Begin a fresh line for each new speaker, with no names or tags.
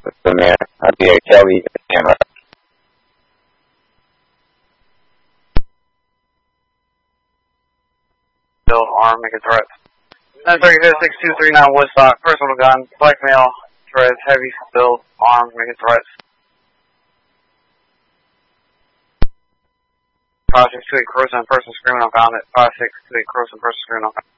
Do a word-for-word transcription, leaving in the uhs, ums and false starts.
From there, I'll be a Kelly camera.
Build, arm, making threats. nine three six two three nine Woodstock, personal gun, blackmail, threats, heavy, build, arm, making threats. five six two eight Croson, person screaming, I found it. five six two eight Croson, person screaming, I found it.